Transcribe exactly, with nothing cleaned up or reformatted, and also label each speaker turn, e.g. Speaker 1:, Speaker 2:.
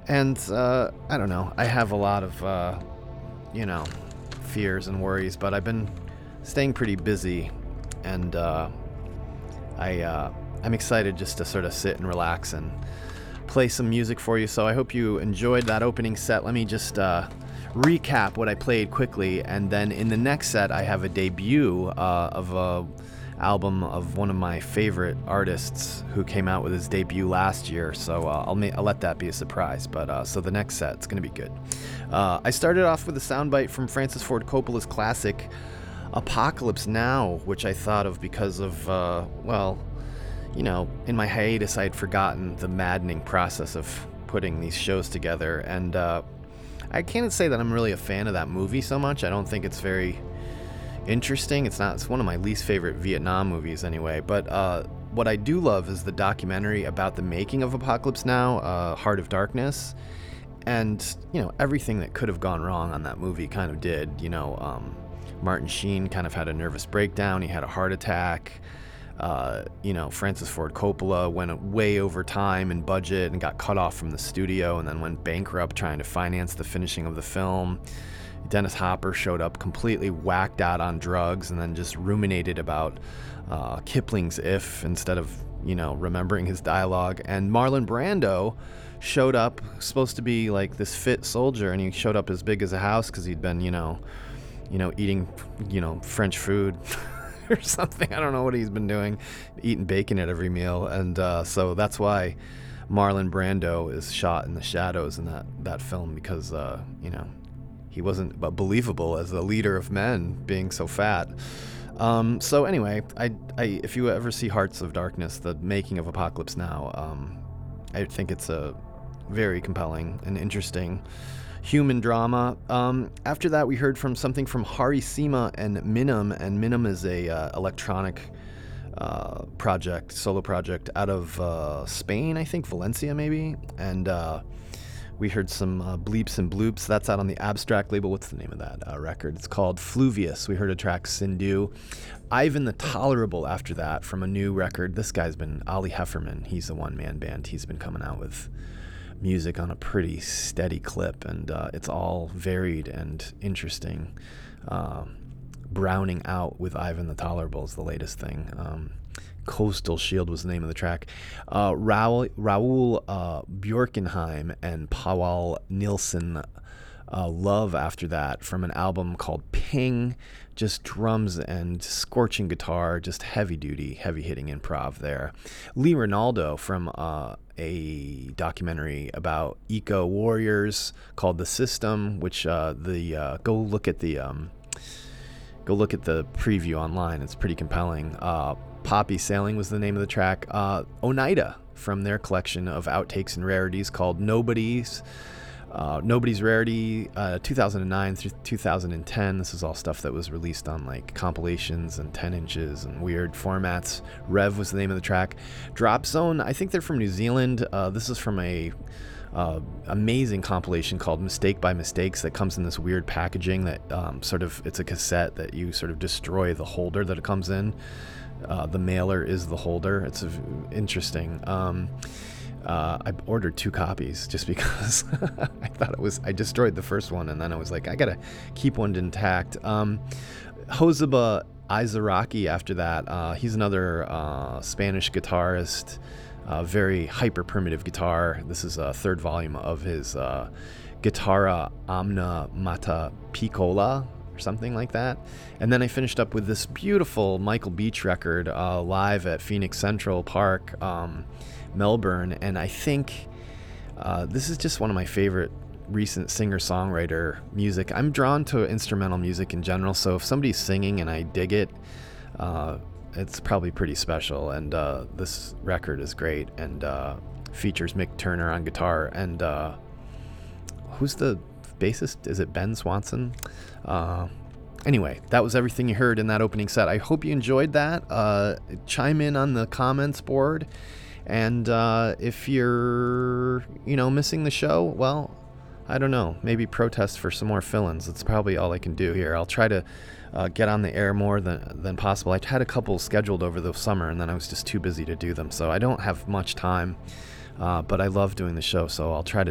Speaker 1: And uh, I don't know. I have a lot of, uh, you know, fears and worries, but I've been staying pretty busy, and uh, I uh, I'm excited just to sort of sit and relax and play some music for you. So I hope you enjoyed that opening set. Let me just uh, recap what I played quickly, and then in the next set I have a debut uh, of a album of one of my favorite artists who came out with his debut last year, so uh, I'll, ma- I'll let that be a surprise. But uh, so the next set's gonna be good. Uh, I started off with a soundbite from Francis Ford Coppola's classic Apocalypse Now, which I thought of because of, uh, well, you know, in my hiatus I had forgotten the maddening process of putting these shows together, and uh, I can't say that I'm really a fan of that movie so much. I don't think it's very interesting. It's not. It's one of my least favorite Vietnam movies anyway. But uh, what I do love is the documentary about the making of Apocalypse Now, uh, Heart of Darkness, and you know everything that could have gone wrong on that movie kind of did. You know, um, Martin Sheen kind of had a nervous breakdown. He had a heart attack. Uh, you know, Francis Ford Coppola went way over time and budget and got cut off from the studio, and then went bankrupt trying to finance the finishing of the film. Dennis Hopper showed up completely whacked out on drugs and then just ruminated about uh, Kipling's If instead of, you know, remembering his dialogue. And Marlon Brando showed up, supposed to be like this fit soldier, and he showed up as big as a house because he'd been, you know, you know, eating, you know, French food or something. I don't know what he's been doing, eating bacon at every meal. And uh, so that's why Marlon Brando is shot in the shadows in that, that film, because, uh, you know, he wasn't believable as the leader of men being so fat. Um, so anyway, I, I, if you ever see Hearts of Darkness, the making of Apocalypse Now, um, I think it's a very compelling and interesting human drama. Um, after that, we heard from something from Hari Sima and Minim, and Minim is a uh, electronic uh, project, solo project out of uh, Spain, I think, Valencia maybe, and uh, we heard some uh, bleeps and bloops. That's out on the Abstract label. What's the name of that uh, record? It's called Fluvius. We heard a track, Sindhu. Ivan the Tolerable after that from a new record. This guy's been, Ali Hefferman. He's a one-man band. He's been coming out with music on a pretty steady clip, and uh, it's all varied and interesting. Uh, Browning Out with Ivan the Tolerable is the latest thing. Um, Coastal Shield was the name of the track. Uh, Raul, Raul uh, Bjorkenheim and Pawal Nilsson, uh, Love after that, from an album called Ping. Just drums and scorching guitar, just heavy duty, heavy hitting improv there. Lee Ronaldo from uh, a documentary about eco warriors called The System, which uh, the uh, go look at the um, go look at the preview online. It's pretty compelling. Uh, Poppy Sailing was the name of the track. Uh, Oneida from their collection of outtakes and rarities called Nobody's. Uh, Nobody's Rarity, uh, two thousand nine through two thousand ten. This is all stuff that was released on like compilations and ten inches and weird formats. Rev was the name of the track. Drop Zone, I think they're from New Zealand. Uh, this is from a uh, amazing compilation called Mistake by Mistakes that comes in this weird packaging that um, sort of, it's a cassette that you sort of destroy the holder that it comes in. Uh, the mailer is the holder. It's a, interesting. Um, uh, I ordered two copies just because I thought it was, I destroyed the first one, and then I was like, I gotta keep one intact. Um, Joseba Izaraki after that. Uh, he's another uh, Spanish guitarist, uh, very hyper primitive guitar. This is a third volume of his uh, Guitarra Omna Mata Piccola, or something like that. And then I finished up with this beautiful Michael Beach record uh, live at Phoenix Central Park, um, Melbourne. And I think uh, this is just one of my favorite recent singer-songwriter music. I'm drawn to instrumental music in general, so if somebody's singing and I dig it, uh, it's probably pretty special. And uh, this record is great, and uh, features Mick Turner on guitar. And uh, who's the bassist? Is it Ben Swanson? Uh, anyway, that was everything you heard in that opening set. I hope you enjoyed that. Uh, chime in on the comments board. And uh, if you're, you know, missing the show, well, I don't know, maybe protest for some more fill-ins. That's probably all I can do here. I'll try to uh, get on the air more than than possible. I had a couple scheduled over the summer, and then I was just too busy to do them, so I don't have much time. Uh, but I love doing the show, so I'll try to